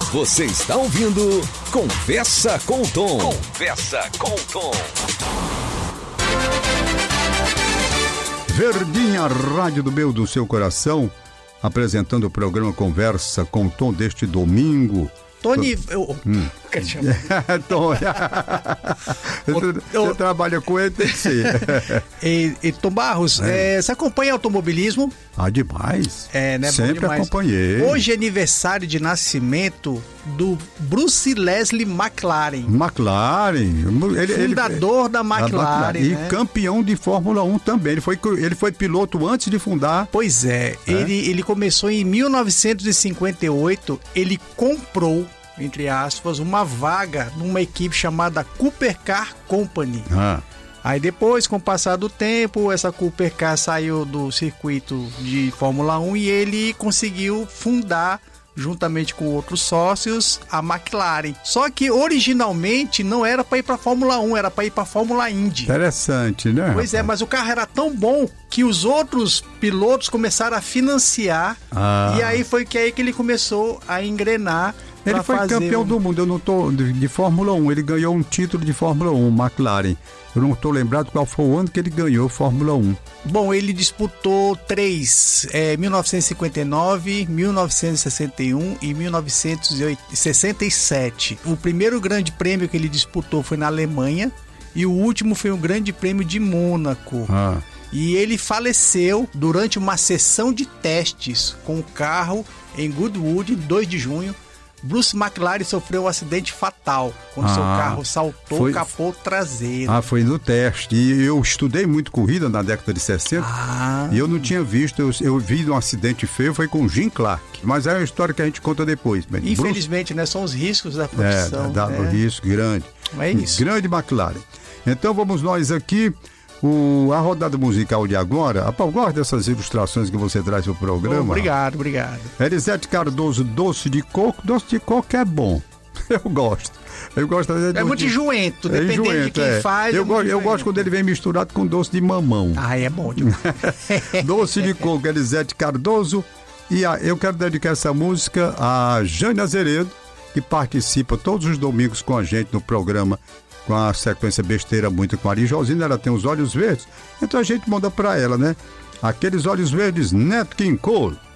Você está ouvindo Conversa com o Tom. Conversa com o Tom. Verdinha, rádio do meu, do seu coração, apresentando o programa Conversa com o Tom deste domingo. Tony, Tom, você trabalha com ele, tem que ser. E Tom Barros, você acompanha automobilismo? Demais. Né? Sempre acompanhei. Hoje é aniversário de nascimento do Bruce Leslie McLaren. Fundador da McLaren. E né? campeão de Fórmula 1 também. Ele foi piloto antes de fundar. Pois é. Ele começou em 1958. Ele comprou, entre aspas, uma vaga numa equipe chamada Cooper Car Company. Aí depois, com o passar do tempo, essa Cooper Car saiu do circuito de Fórmula 1 e ele conseguiu fundar, juntamente com outros sócios, a McLaren. Só que originalmente não era para ir para Fórmula 1, era para ir para Fórmula Indy. Interessante, né? Pois é, mas o carro era tão bom que os outros pilotos começaram a financiar e aí foi que ele começou a engrenar. Ele foi campeão do mundo, eu não tô de Fórmula 1, ele ganhou um título de Fórmula 1, McLaren. Eu não estou lembrado qual foi o ano que ele ganhou Fórmula 1. Bom, ele disputou 3, 1959, 1961 e 1967. O primeiro grande prêmio que ele disputou foi na Alemanha e o último foi o Grande Prêmio de Mônaco. E ele faleceu durante uma sessão de testes com o carro em Goodwood, 2 de junho. Bruce McLaren sofreu um acidente fatal quando seu carro saltou o capô traseiro. Foi no teste. E eu estudei muito corrida na década de 60 e eu não tinha visto. Eu vi um acidente feio, foi com o Jim Clark. Mas é uma história que a gente conta depois. Infelizmente, né? São os riscos da profissão. Um risco grande. É isso. Grande McLaren. Então vamos nós aqui. A rodada musical de agora, eu gosto dessas ilustrações que você traz pro programa. Obrigado. Elisete Cardoso, doce de coco é bom. Eu gosto. É muito enjoento, dependendo de quem faz. Eu gosto quando ele vem misturado com doce de mamão. É bom demais. Doce de coco, Elisete Cardoso. E eu quero dedicar essa música a Jane Azeredo, que participa todos os domingos com a gente no programa, com a sequência Besteira Muito com a Ari Josina. Ela tem os olhos verdes, então a gente manda pra ela, né? Aqueles olhos verdes, Nat King Cole.